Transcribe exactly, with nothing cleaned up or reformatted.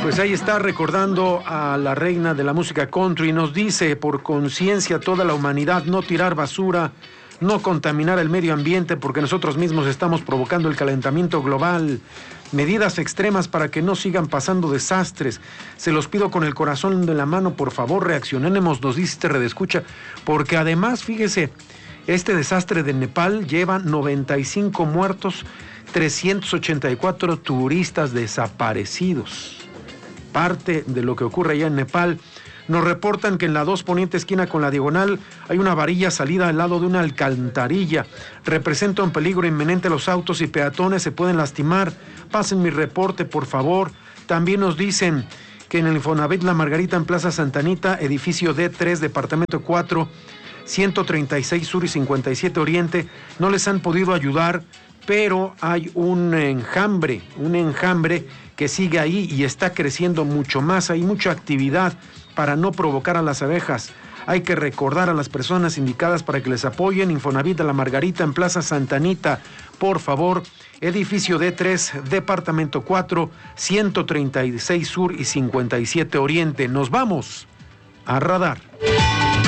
Pues ahí está, recordando a la reina de la música country. Nos dice: por conciencia toda la humanidad, no tirar basura, no contaminar el medio ambiente, porque nosotros mismos estamos provocando el calentamiento global. Medidas extremas para que no sigan pasando desastres. Se los pido con el corazón de la mano, por favor, reaccionemos, nos dice este redescucha, porque además, fíjese, este desastre de Nepal lleva noventa y cinco muertos, trescientos ochenta y cuatro turistas desaparecidos. Parte de lo que ocurre allá en Nepal. Nos reportan que en la dos poniente esquina con la diagonal hay una varilla salida al lado de una alcantarilla. Representa un peligro inminente, los autos y peatones se pueden lastimar. Pasen mi reporte, por favor. También nos dicen que en el Infonavit La Margarita, en Plaza Santa Anita, edificio D tres, departamento cuatro, ciento treinta y seis Sur y cincuenta y siete Oriente, no les han podido ayudar, pero hay un enjambre, un enjambre que sigue ahí y está creciendo mucho más. Hay mucha actividad para no provocar a las abejas. Hay que recordar a las personas indicadas para que les apoyen. Infonavit de La Margarita, en Plaza Santa Anita, por favor. Edificio D tres, departamento cuatro, ciento treinta y seis Sur y cincuenta y siete Oriente. Nos vamos a Radar.